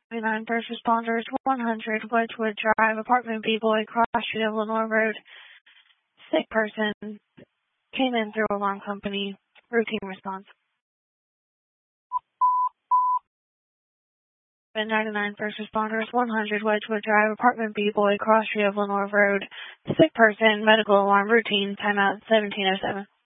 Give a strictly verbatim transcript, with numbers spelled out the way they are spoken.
nine first responders, one hundred Wedgewood Drive, apartment B, Boy, Cross Street, Lenore Road. Sick person came in through alarm company. Routine response. ninety-nine first responders, one hundred Wedgewood Drive, apartment B, Boy, Cross Street, Lenore Road. Sick person, medical alarm, routine, timeout seventeen oh seven.